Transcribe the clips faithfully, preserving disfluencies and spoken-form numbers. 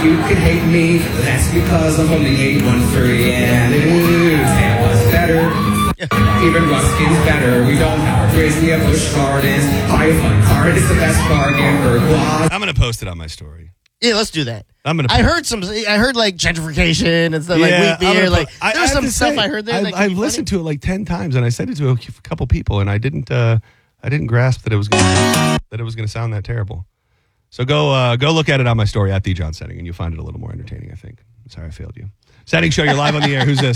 You can hate me, that's because I'm only eight one three, and ooh, Tampa's better. Even Ruskin's better. We don't have crazy at Busch Gardens. High Fun Card is the best bargain for Guas. I'm going to post it on my story. Yeah, let's do that. I'm gonna. I heard some. I heard like gentrification and stuff Yeah, like wheat beer. Like I, there's I some stuff say, I heard there. I, that I've listened to it like ten times, and I said it to a couple people, and I didn't. Uh, I didn't grasp that it was gonna, that it was going to sound that terrible. So go uh, go look at it on my story at the John Setting, and you'll find it a little more entertaining. I think. Sorry, I failed you. Setting Show, you're live on the air. Who's this?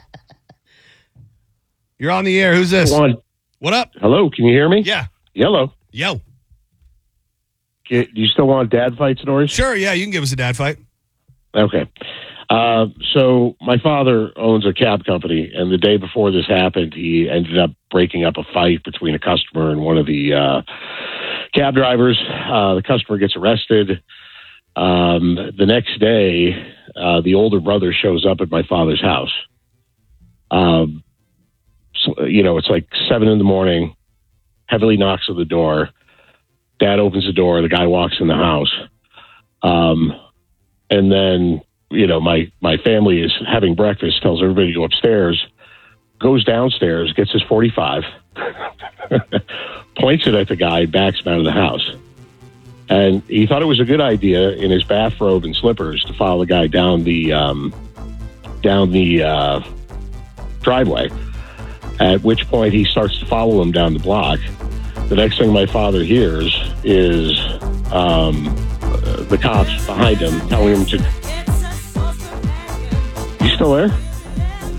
You're on the air. Who's this? One. What up? Hello, can you hear me? Yeah. Hello. Yo. Do you still want dad fight stories? Sure. Yeah, you can give us a dad fight. Okay. Uh, so my father owns a cab company, and the day before this happened, he ended up breaking up a fight between a customer and one of the uh, cab drivers. Uh, the customer gets arrested. Um, the next day, uh, the older brother shows up at my father's house. Um, so, you know, it's like seven in the morning, heavily knocks on the door. Dad opens the door. The guy walks in the house. Um, and then, you know, my, my family is having breakfast, tells everybody to go upstairs, goes downstairs, gets his forty-five, points it at the guy, backs him out of the house. And he thought it was a good idea in his bathrobe and slippers to follow the guy down the, um, down the uh, driveway, at which point he starts to follow him down the block. The next thing my father hears is um, uh, the cops behind him telling him to... You still there?